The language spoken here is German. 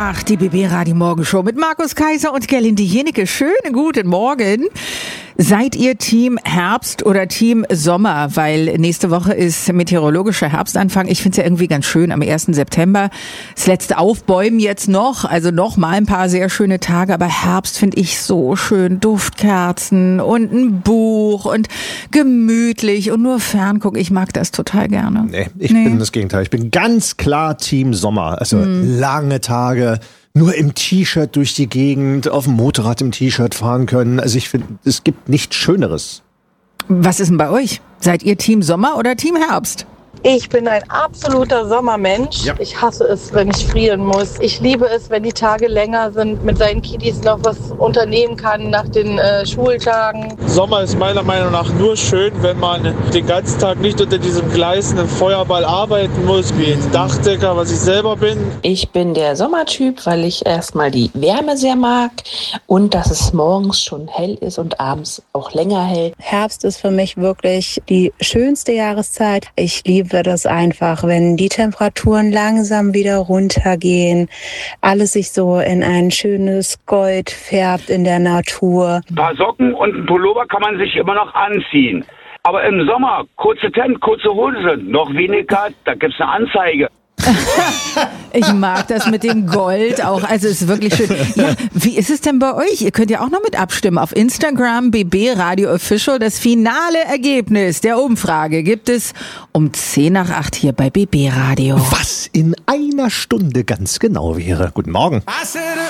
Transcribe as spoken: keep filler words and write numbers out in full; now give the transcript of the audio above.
Ach, die B B-Radio Morgenshow mit Markus Kaiser und Gerlinde Jenecke. Schönen guten Morgen. Seid ihr Team Herbst oder Team Sommer? Weil nächste Woche ist meteorologischer Herbstanfang. Ich finde es ja irgendwie ganz schön am ersten September. Das letzte Aufbäumen jetzt noch, also noch mal ein paar sehr schöne Tage. Aber Herbst finde ich so schön. Duftkerzen und ein Buch und gemütlich und nur ferngucken. Ich mag das total gerne. Nee, ich Nee. bin das Gegenteil. Ich bin ganz klar Team Sommer. Also Hm. lange Tage, nur im T-Shirt durch die Gegend, auf dem Motorrad im T-Shirt fahren können. Also ich finde, es gibt nichts Schöneres. Was ist denn bei euch? Seid ihr Team Sommer oder Team Herbst? Ich bin ein absoluter Sommermensch. Ja. Ich hasse es, wenn ich frieren muss. Ich liebe es, wenn die Tage länger sind, mit seinen Kiddies noch was unternehmen kann nach den äh, Schultagen. Sommer ist meiner Meinung nach nur schön, wenn man den ganzen Tag nicht unter diesem gleißenden Feuerball arbeiten muss, wie ein Dachdecker, was ich selber bin. Ich bin der Sommertyp, weil ich erstmal die Wärme sehr mag und dass es morgens schon hell ist und abends auch länger hell. Herbst ist für mich wirklich die schönste Jahreszeit. Ich liebe das einfach, wenn die Temperaturen langsam wieder runtergehen, alles sich so in ein schönes Gold färbt in der Natur. Ein paar Socken und ein Pullover kann man sich immer noch anziehen. Aber im Sommer, kurze Hemd, kurze Hose, noch weniger, da gibt's eine Anzeige. Ich mag das mit dem Gold auch. Also es ist wirklich schön. Ja, wie ist es denn bei euch? Ihr könnt ja auch noch mit abstimmen. Auf Instagram B B Radio Official. Das finale Ergebnis der Umfrage gibt es um zehn nach acht hier bei B B Radio. Was in einer Stunde ganz genau wäre. Guten Morgen.